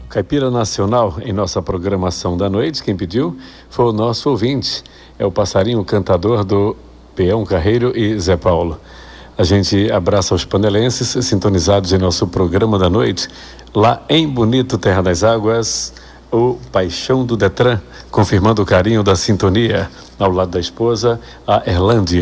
Caipira Nacional em nossa programação da noite. Quem pediu foi o nosso ouvinte, é o passarinho cantador do Peão Carreiro e Zé Paulo. A gente abraça os panelenses sintonizados em nosso programa da noite, lá em Bonito, Terra das Águas, o Paixão do Detran, confirmando o carinho da sintonia, ao lado da esposa, a Erlândia.